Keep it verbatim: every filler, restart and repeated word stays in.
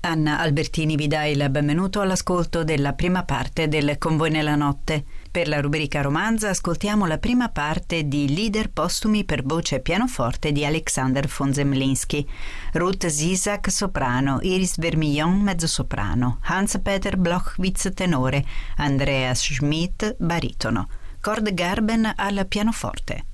Anna Albertini vi dà il benvenuto all'ascolto della prima parte del Con voi nella notte. Per la rubrica romanza ascoltiamo la prima parte di Lieder postumi per voce e pianoforte di Alexander von Zemlinsky. Ruth Zisak soprano, Iris Vermillon mezzosoprano, Hans-Peter Blochwitz tenore, Andreas Schmidt baritono, Cord Garben al pianoforte.